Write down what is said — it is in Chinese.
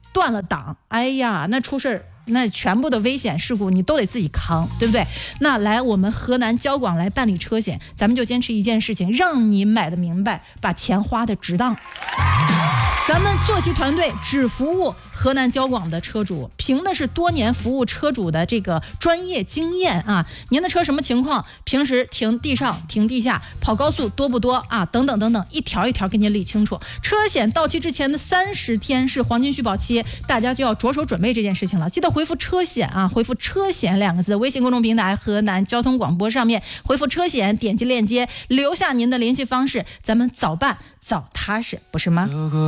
断了档，哎呀，那出事儿。那全部的危险事故你都得自己扛，对不对？那来我们河南交广来办理车险，咱们就坚持一件事情，让你买的明白，把钱花的值当。咱们坐骑团队只服务河南交广的车主，凭的是多年服务车主的这个专业经验啊。您的车什么情况？平时停地上、停地下、跑高速多不多啊？等等等等，一条一条给您理清楚。车险到期之前的30天是黄金续保期，大家就要着手准备这件事情了。记得回复车险啊，回复车险2个字，微信公众平台河南交通广播上面回复车险，点击链接，留下您的联系方式，咱们早办早踏实，不是吗？